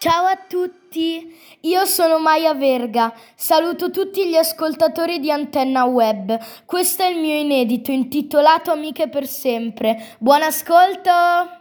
Ciao a tutti, io sono Maya Verga, saluto tutti gli ascoltatori di Antenna Web. Questo è il mio inedito intitolato Amiche per sempre. Buon ascolto!